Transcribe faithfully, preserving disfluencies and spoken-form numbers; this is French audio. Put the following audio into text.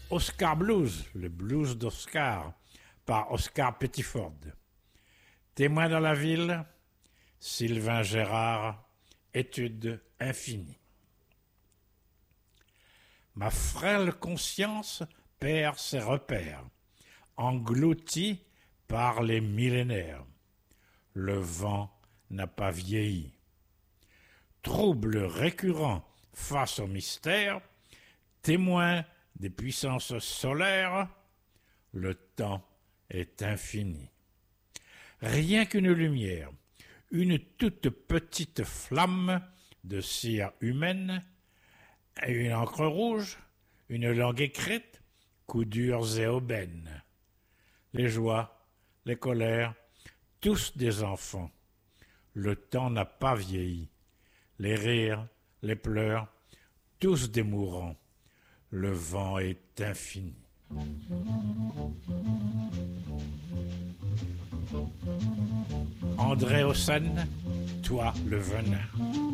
Oscar Blues, le blues d'Oscar, par Oscar Pettiford. Témoin dans la ville, Sylvain Gérard, étude infinie. Ma frêle conscience perd ses repères, engloutie par les millénaires. Le vent n'a pas vieilli. Trouble récurrent face au mystère, témoin des puissances solaires, le temps est infini. Rien qu'une lumière, une toute petite flamme de cire humaine, une encre rouge, une langue écrite, coups durs et aubaines. Les joies, les colères, tous des enfants. Le temps n'a pas vieilli. Les rires, les pleurs, tous des mourants. Le vent est infini. André Hossen, toi le venin.